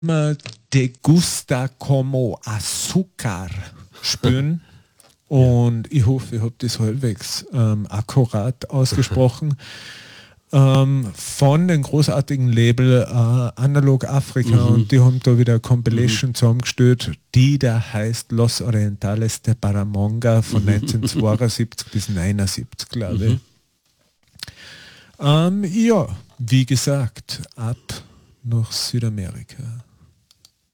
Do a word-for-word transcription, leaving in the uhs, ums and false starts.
Te gusta como azúcar spielen. Und ich hoffe, ich habe das halbwegs ähm, akkurat ausgesprochen. ähm, von dem großartigen Label äh, Analog Africa, mhm. und die haben da wieder eine Compilation mhm. zusammengestellt, die da heißt Los Orientales de Paramonga von neunzehnhundertzweiundsiebzig bis neunundsiebzig, glaube ich. Mhm. Ähm, ja, wie gesagt, ab nach Südamerika.